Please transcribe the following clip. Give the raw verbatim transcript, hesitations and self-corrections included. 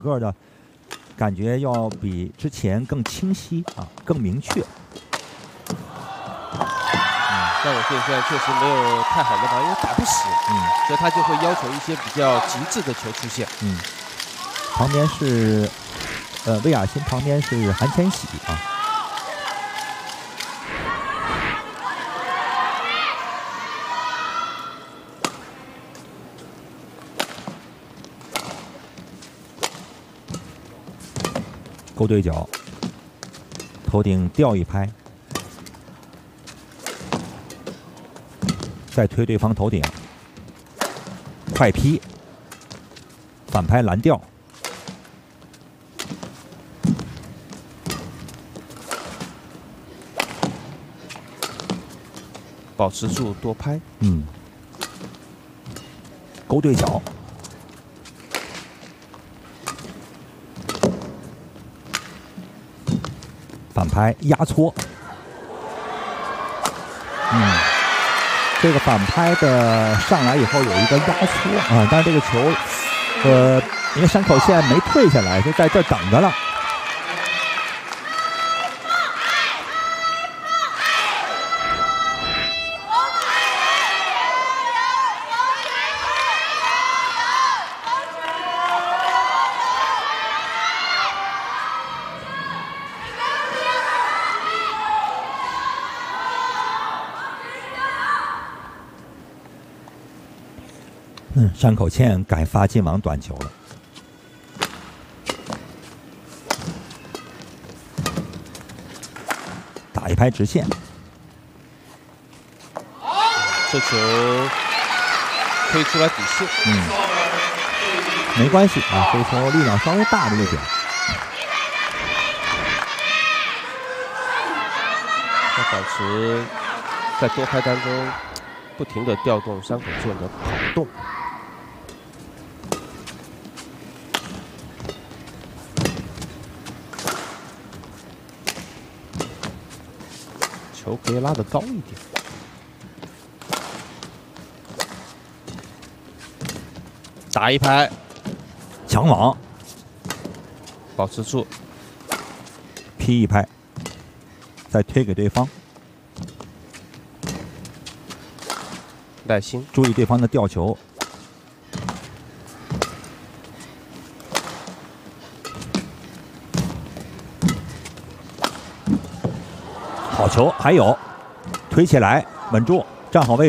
个的感觉要比之前更清晰啊，更明确。 嗯，张口宪现在确实没有太好的防，因为打不死，嗯，所以他就会要求一些比较极致的球出现。 嗯，旁边是呃魏雅欣，旁边是韩千玺啊。 勾对角，头顶吊一拍，再推对方头顶，快劈，反拍蓝吊， 保持住多拍， 嗯，勾对角。 反拍压搓，嗯，这个反拍的上来以后有一个压搓啊，但是这个球，呃，因为山口宪没退下来，就在这等着了。嗯，山口茜改发进网短球了，打一拍直线。 这球推出来底线， 嗯，没关系啊，这球力量稍微大了一点。 要保持在多拍当中不停的调动山口茜的跑动。 球可以拉得高一点，打一拍， 抢网， 保持住， 劈一拍，再推给对方， 耐心， 注意对方的吊球。 好球，还有推起来，稳住，站好位置。